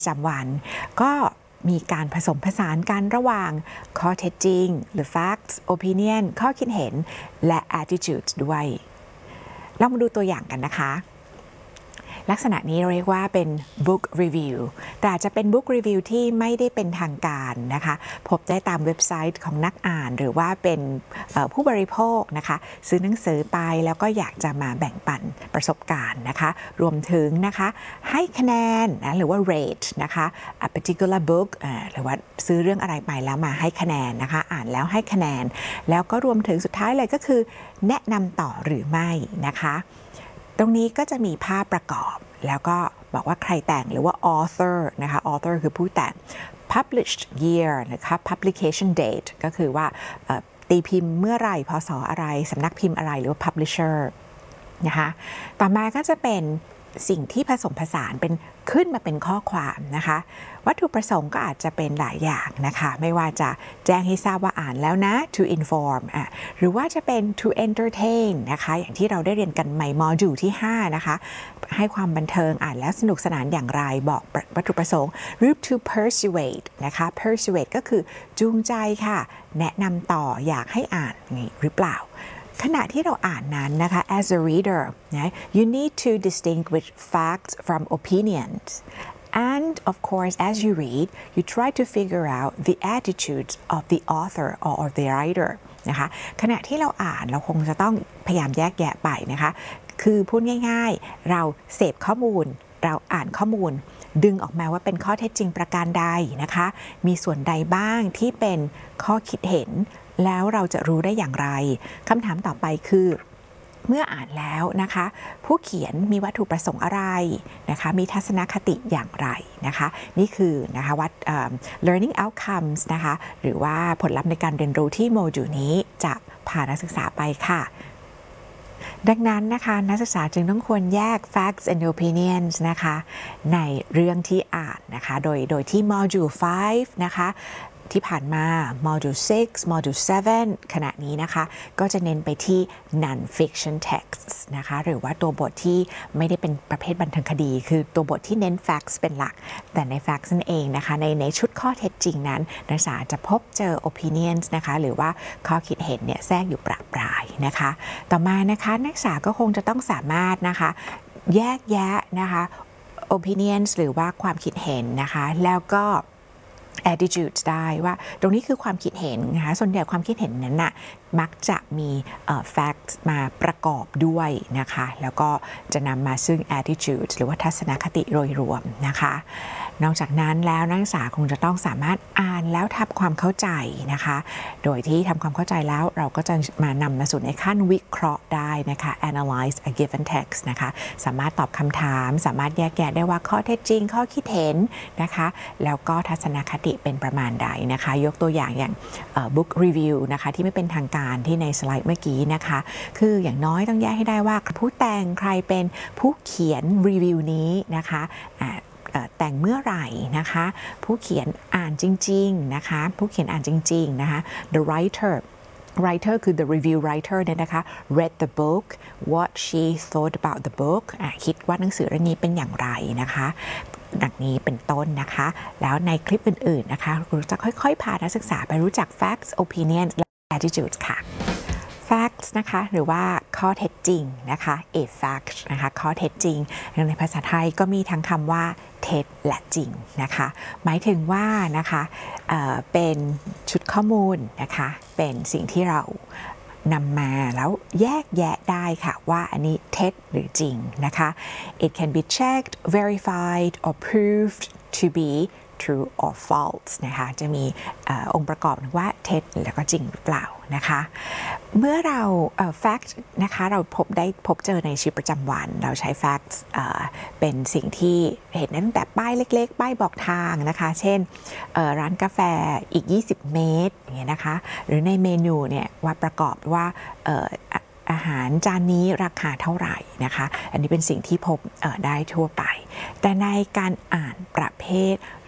จำวันก็มีการผสมผสานกันระหว่างข้อเท็จจริงหรือ facts opinion ข้อคิดเห็นและ attitude ด้วยเรามาดูตัวอย่างกันนะคะลักษณะนี้เราเรียกว่าเป็น book review แต่อาจจะเป็น book review ที่ไม่ได้เป็นทางการนะคะพบได้ตามเว็บไซต์ของนักอ่านหรือว่าเป็นผู้บริโภคนะคะซื้อหนังสือไปแล้วก็อยากจะมาแบ่งปันประสบการณ์นะคะรวมถึงนะคะให้คะแนนนะหรือว่า rate นะคะ a particular book หรือว่าซื้อเรื่องอะไรไปแล้วมาให้คะแนนนะคะอ่านแล้วให้คะแนนแล้วก็รวมถึงสุดท้ายเลยก็คือแนะนำต่อหรือไม่นะคะตรงนี้ก็จะมีภาพประกอบแล้วก็บอกว่าใครแต่งหรือว่า author นะคะ author คือผู้แต่ง published year นะคะ publication date ก็คือว่าตีพิมพ์เมื่อไหร่พศอะไรสำนักพิมพ์อะไรหรือว่า publisher นะคะต่อมาก็จะเป็นสิ่งที่ผสมผสานเป็นขึ้นมาเป็นข้อความนะคะวัตถุประสงค์ก็อาจจะเป็นหลายอย่างนะคะไม่ว่าจะแจ้งให้ทราบว่าอ่านแล้วนะ to inform หรือว่าจะเป็น to entertain นะคะอย่างที่เราได้เรียนกันใหม่โมดูลที่5นะคะให้ความบันเทิงอ่านแล้วสนุกสนานอย่างไรบอกวัตถุประสงค์หรือ to persuade นะคะ persuade ก็คือจูงใจค่ะแนะนำต่ออยากให้อ่านหรือเปล่าขณะที่เราอ่านนั้นนะคะ as a reader you need to distinguish facts from opinions and of course as you read you try to figure out the attitudes of the author or the writer นะคะขณะที่เราอ่านเราคงจะต้องพยายามแยกแยะไปนะคะคือพูดง่ายๆเราเสพข้อมูลเราอ่านข้อมูลดึงออกมาว่าเป็นข้อเท็จจริงประการใดนะคะมีส่วนใดบ้างที่เป็นข้อคิดเห็นแล้วเราจะรู้ได้อย่างไรคำถามต่อไปคือเมื่ออ่านแล้วนะคะผู้เขียนมีวัตถุประสงค์อะไรนะคะมีทัศนคติอย่างไรนะคะนี่คือนะคะวัดlearning outcomes นะคะหรือว่าผลลัพธ์ในการเรียนรู้ที่โมดูลนี้จะพานักศึกษาไปค่ะดังนั้นนะคะนักศึกษาจึงต้องควรแยก facts and opinions นะคะในเรื่องที่อ่านนะคะโดยที่โมดูล5นะคะที่ผ่านมา Module 6 Module 7 ขณะนี้นะคะก็จะเน้นไปที่ non-fiction texts นะคะหรือว่าตัวบทที่ไม่ได้เป็นประเภทบันเทิงคดีคือตัวบทที่เน้น facts เป็นหลักแต่ใน facts นั่นเองนะคะในชุดข้อเท็จจริงนั้นนักศึกษาจะพบเจอ opinions นะคะหรือว่าข้อคิดเห็นเนี่ยแทรกอยู่ประปรายนะคะต่อมานะคะนักศึกษาก็คงจะต้องสามารถนะคะแยกแยะนะคะ opinions หรือว่าความคิดเห็นนะคะแล้วก็attitude ได้ว่าตรงนี้คือความคิดเห็นนะคะส่วนใหญ่ความคิดเห็นนั้นน่ะมักจะมีfact มาประกอบด้วยนะคะแล้วก็จะนำมาซึ่ง attitude หรือว่าทัศนคติโดยรวมนะคะนอกจากนั้นแล้วนักศึกษาคงจะต้องสามารถอ่านแล้วทำความเข้าใจนะคะโดยที่ทำความเข้าใจแล้วเราก็จะนำมาสู่ในขั้นวิเคราะห์ได้นะคะ analyze a given text นะคะสามารถตอบคำถามสามารถแยกแยะได้ว่าข้อเท็จจริงข้อคิดเห็นนะคะแล้วก็ทัศนคติเป็นประมาณใดนะคะยกตัวอย่างbook review นะคะที่ไม่เป็นทางการที่ในสไลด์เมื่อกี้นะคะคืออย่างน้อยต้องแยกให้ได้ว่าผู้แต่งใครเป็นผู้เขียนรีวิวนี้นะคะแต่งเมื่อไหร่นะคะผู้เขียนอ่านจริงๆนะคะผู้เขียนอ่านจริงๆนะคะ the writer คือ the review writer เนี่ยนะคะ read the book what she thought about the book คิดว่าหนังสือเรื่องนี้เป็นอย่างไรนะคะดังนี้เป็นต้นนะคะแล้วในคลิปอื่นๆนะคะครูจะค่อยๆพานักศึกษาไปรู้จัก facts opinions และ attitudes ค่ะ facts นะคะหรือว่าข้อเท็จจริงนะคะ a fact นะคะข้อเท็จจริงในภาษาไทยก็มีทั้งคำว่าเท็จและจริงนะคะหมายถึงว่านะคะเป็นชุดข้อมูลนะคะเป็นสิ่งที่เรานำมาแล้วแยกแยะได้ค่ะว่าอันนี้เท็จหรือจริงนะคะ it can be checked verified or proved to be true or false นะคะจะมีองค์ประกอบว่าเท็จแล้วก็จริงหรือเปล่านะคะเมื่อเราfact นะคะเราพบเจอในชีวิตประจำวันเราใช้ facts เป็นสิ่งที่เห็นตั้งแต่ป้ายเล็กๆป้ายบอกทางนะคะเช่นร้านกาแฟอีก20 เมตรอย่างเงี้ยนะคะหรือในเมนูเนี่ยว่าประกอบว่าอาหารจานนี้ราคาเท่าไหร่นะคะอันนี้เป็นสิ่งที่พบได้ทั่วไปแต่ในการอ่านประเภท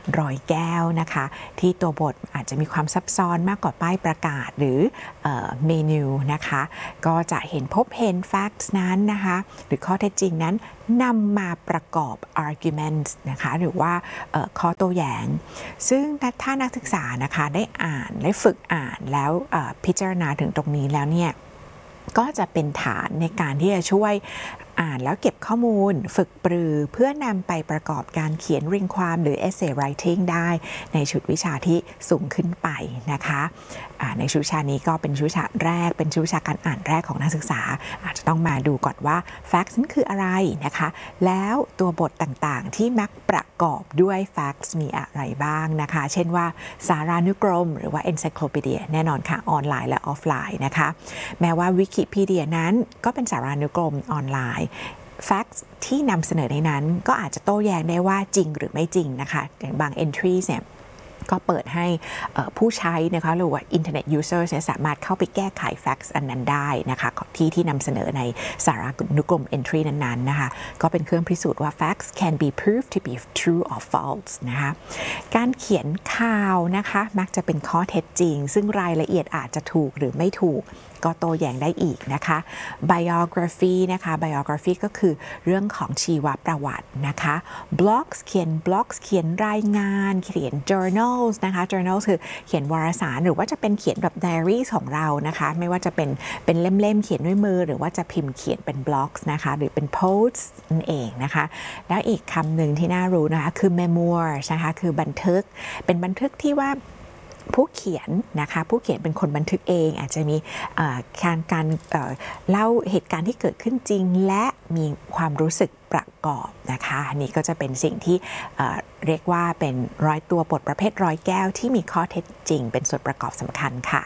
ร้อยแก้วนะคะที่ตัวบทอาจจะมีความซับซ้อนมากกว่าป้ายประกาศหรือเมนูนะคะก็จะพบเห็น facts นั้นนะคะหรือข้อเท็จจริงนั้นนำมาประกอบ arguments นะคะหรือว่าข้อโต้แย้งซึ่งถ้านักศึกษานะคะได้อ่านได้ฝึกอ่านแล้วพิจารณาถึงตรงนี้แล้วเนี่ยก็จะเป็นฐานในการที่จะช่วยอ่านแล้วเก็บข้อมูลฝึกปรือเพื่อนำไปประกอบการเขียนเรียงความหรือ essay writing ได้ในชุดวิชาที่สูงขึ้นไปนะคะในชุดวิชานี้ก็เป็นชุดวิชาแรกเป็นชุดวิชาการอ่านแรกของนักศึกษาอาจจะต้องมาดูก่อนว่า facts นั้นคืออะไรนะคะแล้วตัวบทต่างๆที่มักประกอบด้วย facts มีอะไรบ้างนะคะเช่นว่าสารานุกรมหรือว่า encyclopedia แน่นอนค่ะออนไลน์และออฟไลน์นะคะแม้ว่า Wikipedia นั้นก็เป็นสารานุกรมออนไลน์facts ที่นำเสนอในนั้นก็อาจจะโต้แย้งได้ว่าจริงหรือไม่จริงนะคะอย่างบาง entries เนี่ยก็เปิดให้ผู้ใช้นะคะหรือว่า Internet Users สามารถเข้าไปแก้ไข facts อันนั้นได้นะคะที่นำเสนอในสารานุกรม entry นั้นๆนะคะก็เป็นเครื่องพิสูจน์ว่า facts can be proved to be true or false นะคะการเขียนข่าวนะคะมักจะเป็นข้อเท็จจริงซึ่งรายละเอียดอาจจะถูกหรือไม่ถูกก็โต้แย้งได้อีกนะคะ biography นะคะ biography ก็คือเรื่องของชีวประวัตินะคะ blogs เขียนรายงานเขียน journals นะคะ journals คือเขียนวารสารหรือว่าจะเป็นเขียนแบบ diary ของเรานะคะไม่ว่าจะเป็นเล่มๆเขียนด้วยมือหรือว่าจะพิมพ์เขียนเป็น blogs นะคะหรือเป็น posts นั่นเองนะคะแล้วอีกคำหนึ่งที่น่ารู้นะคะคือ memoirs นะคะคือบันทึกเป็นบันทึกที่ว่าผู้เขียนนะคะผู้เขียนเป็นคนบันทึกเองอาจจะมีการเล่าเหตุการณ์ที่เกิดขึ้นจริงและมีความรู้สึกประกอบนะคะอันนี้ก็จะเป็นสิ่งที่เรียกว่าเป็นตัวบทประเภทร้อยแก้วที่มีข้อเท็จจริงเป็นส่วนประกอบสำคัญค่ะ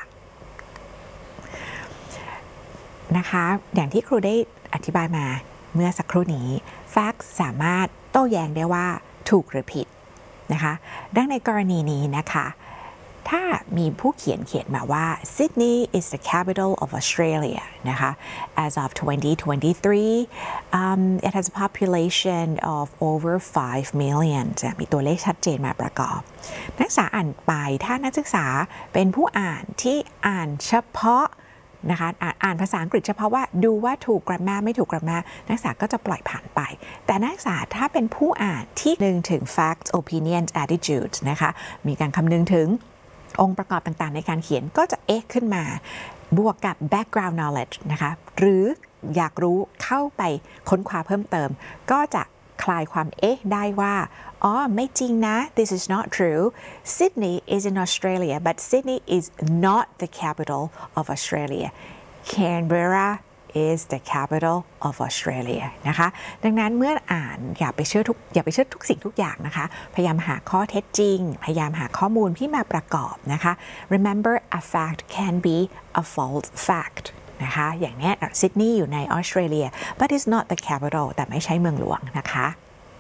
นะคะอย่างที่ครูได้อธิบายมาเมื่อสักครู่นี้ facts สามารถโต้แย้งได้ว่าถูกหรือผิดนะคะดังในกรณีนี้นะคะถ้ามีผู้เขียนมาว่า Sydney is the capital of Australia นะคะ as of 2023 it has a population of over 5 million จะมีตัวเลขชัดเจนมาประกอบนักศึกษาอ่านไปถ้านักศึกษาเป็นผู้อ่านที่อ่านเฉพาะนะคะอ่านภาษาอังกฤษเฉพาะว่าดูว่าถูก grammar ไม่ถูก grammar นักศึกษาก็จะปล่อยผ่านไปแต่นักศึกษาถ้าเป็นผู้อ่านที่นึงถึง facts opinions attitudes นะคะมีการคำนึงถึงองค์ประกอบต่างๆในการเขียนก็จะขึ้นมาบวกกับ background knowledge นะคะหรืออยากรู้เข้าไปค้นคว้าเพิ่มเติมก็จะคลายความได้ว่าอ๋อไม่จริงนะ this is not true Sydney is in Australia but Sydney is not the capital of Australia Canberra is the capital of Australia นะคะดังนั้นเมื่ออ่านอย่าไปเชื่อทุกสิ่งทุกอย่างนะคะพยายามหาข้อเท็จจริงพยายามหาข้อมูลที่มาประกอบนะคะ remember a fact can be a false fact นะคะอย่างนี้ซิดนีย์อยู่ในออสเตรเลีย but it's not the capital แต่ไม่ใช่เมืองหลวงนะคะ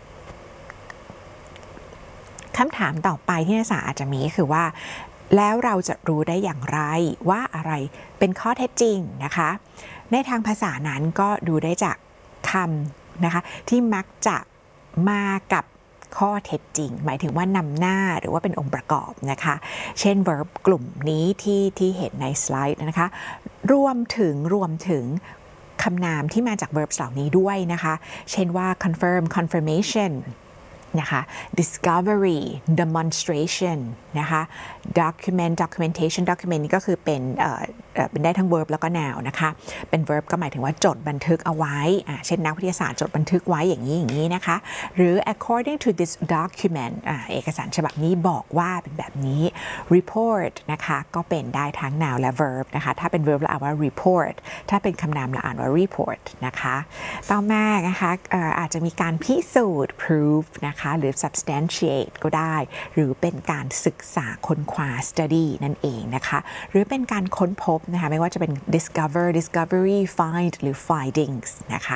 คำถามต่อไปที่นักศึกษาอาจจะมีคือว่าแล้วเราจะรู้ได้อย่างไรว่าอะไรเป็นข้อเท็จจริงนะคะในทางภาษานั้นก็ดูได้จากคำนะคะที่มักจะมากับข้อเท็จจริงหมายถึงว่านำหน้าหรือว่าเป็นองค์ประกอบนะคะเช่น verb กลุ่มนี้ที่เห็นในสไลด์นะคะรวมถึงคำนามที่มาจาก verbs เหล่านี้ด้วยนะคะเช่นว่า confirmation นะคะ discovery demonstration นะคะ documentation นี่ก็คือเป็นได้ทั้ง verb แล้วก็ noun นะคะเป็น verb ก็หมายถึงว่าจดบันทึกเอาไว้เช่นนักวิทยาศาสตร์จดบันทึกไว้อย่างนี้นะคะหรือ according to this document เอกสารฉบับนี้บอกว่าเป็นแบบนี้ report นะคะก็เป็นได้ทั้ง noun และ verb นะคะถ้าเป็น verb เราอ่านว่า report ถ้าเป็นคำนามเราอ่านว่า report นะคะต่อมานะคะอาจจะมีการพิสูจน์ prove นะคะหรือ substantiate ก็ได้หรือเป็นการศึกษาค้นคว้า study นั่นเองนะคะหรือเป็นการค้นพบนะคะไม่ว่าจะเป็น discovery find หรือ findings นะคะ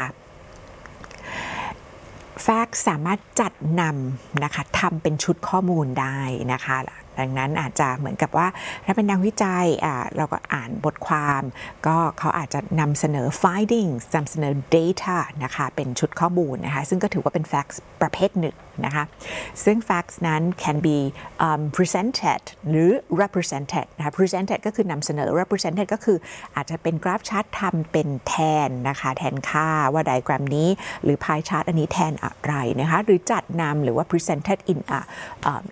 facts สามารถจัดนำนะคะทำเป็นชุดข้อมูลได้นะคะดังนั้นอาจจะเหมือนกับว่าถ้าเป็นนักวิจัยเราก็อ่านบทความก็เขาอาจจะนำเสนอ findings นำเสนอ data นะคะเป็นชุดข้อมูลนะคะซึ่งก็ถือว่าเป็น facts ประเภทหนึ่งนะคะซึ่ง facts นั้น can be presented หรือ represented นะคะ presented ก็คือนำเสนอ represented ก็คืออาจจะเป็นกราฟชาร์ตทำเป็นแทนนะคะแทนค่าว่าไดอะแกรมนี้หรือ pie chart อันนี้แทนอะไรนะคะหรือจัดนำหรือว่า presented in a